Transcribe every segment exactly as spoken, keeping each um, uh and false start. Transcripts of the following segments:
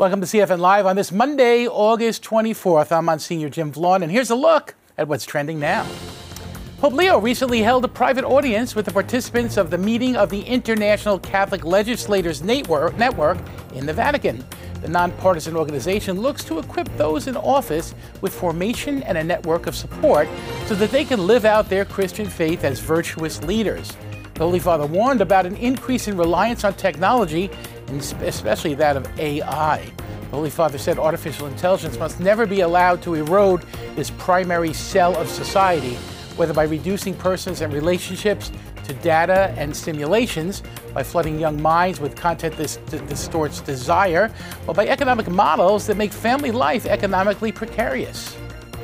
Welcome to C F N Live on this Monday, August twenty-fourth. I'm Monsignor Jim Vaughn, and here's a look at what's trending now. Pope Leo recently held a private audience with the participants of the meeting of the International Catholic Legislators Network in the Vatican. The nonpartisan organization looks to equip those in office with formation and a network of support so that they can live out their Christian faith as virtuous leaders. The Holy Father warned about an increase in reliance on technology, and especially that of A I. The Holy Father said artificial intelligence must never be allowed to erode this primary cell of society, whether by reducing persons and relationships to data and simulations, by flooding young minds with content that distorts desire, or by economic models that make family life economically precarious.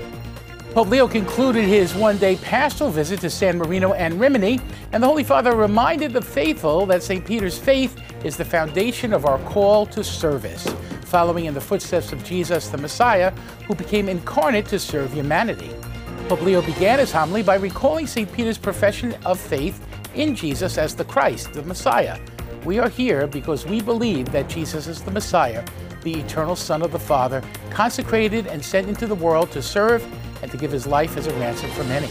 Pope Leo concluded his one-day pastoral visit to San Marino and Rimini, and the Holy Father reminded the faithful that Saint Peter's faith is the foundation of our call to service, following in the footsteps of Jesus the Messiah, who became incarnate to serve humanity. Pope Leo began his homily by recalling Saint Peter's profession of faith in Jesus as the Christ, the Messiah. We are here because we believe that Jesus is the Messiah, the eternal Son of the Father, consecrated and sent into the world to serve and to give his life as a ransom for many.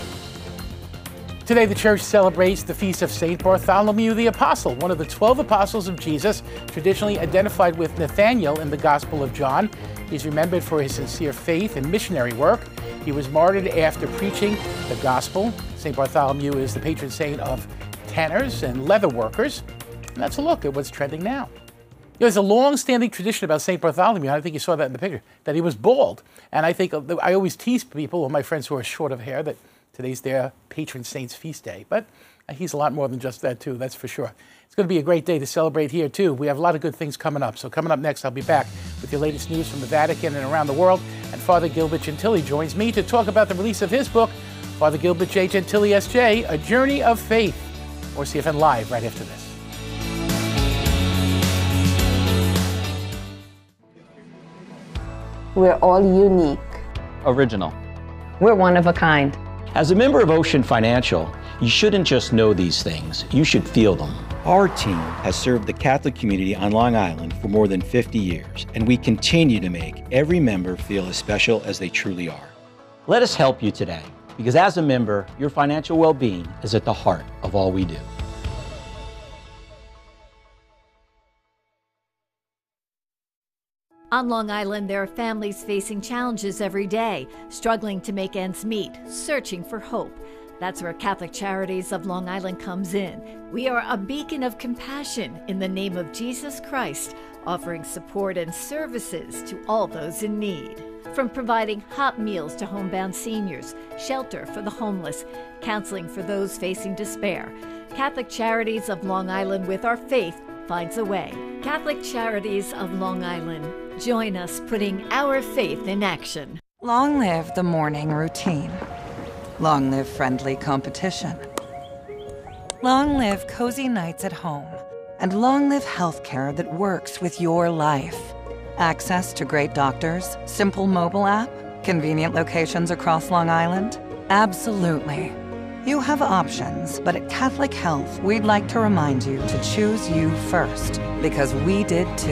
Today, the Church celebrates the feast of Saint Bartholomew the Apostle, one of the twelve apostles of Jesus, traditionally identified with Nathanael in the Gospel of John. He's remembered for his sincere faith and missionary work. He was martyred after preaching the Gospel. Saint Bartholomew is the patron saint of tanners and leather workers. And that's a look at what's trending now. There's a long-standing tradition about Saint Bartholomew, I think you saw that in the picture, that he was bald. And I think, I always tease people, or my friends who are short of hair, that today's their patron saint's feast day. But he's a lot more than just that, too, that's for sure. It's going to be a great day to celebrate here, too. We have a lot of good things coming up. So coming up next, I'll be back with your latest news from the Vatican and around the world. And Father Gilbert Gentili joins me to talk about the release of his book, Father Gilbert J. Gentili, S J, A Journey of Faith. Or C F N Live right after this. We're all unique. Original. We're one of a kind. As a member of Ocean Financial, you shouldn't just know these things, you should feel them. Our team has served the Catholic community on Long Island for more than fifty years, and we continue to make every member feel as special as they truly are. Let us help you today, because as a member, your financial well-being is at the heart of all we do. On Long Island, there are families facing challenges every day, struggling to make ends meet, searching for hope. That's where Catholic Charities of Long Island comes in. We are a beacon of compassion in the name of Jesus Christ, offering support and services to all those in need. From providing hot meals to homebound seniors, shelter for the homeless, counseling for those facing despair, Catholic Charities of Long Island, with our faith, finds a way. Catholic Charities of Long Island. Join us putting our faith in action. Long live the morning routine. Long live friendly competition. Long live cozy nights at home. And long live healthcare that works with your life. Access to great doctors, simple mobile app, convenient locations across Long Island? Absolutely. You have options, but at Catholic Health, we'd like to remind you to choose you first, because we did too.